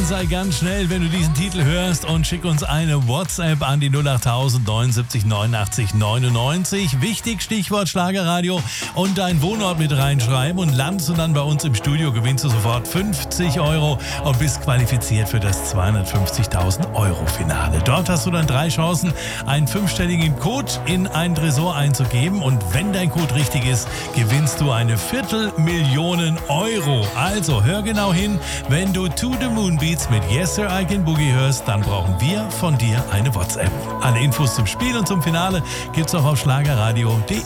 sei ganz schnell, wenn du diesen Titel hörst und schick uns eine WhatsApp an die 08000 79 89 99. Wichtig, Stichwort Schlagerradio und dein Wohnort mit reinschreiben und landest du dann bei uns im Studio, gewinnst du sofort 50 € und bist qualifiziert für das 250.000 € Finale. Dort hast du dann 3 Chancen, einen 5-stelligen Code in ein Tresor einzugeben und wenn dein Code richtig ist, gewinnst du eine 250.000 €. Also hör genau hin, wenn du To The Moon Beats mit Yes Sir I Can Boogie hörst, dann brauchen wir von dir eine WhatsApp. Alle Infos zum Spiel und zum Finale gibt's auch auf schlagerradio.de.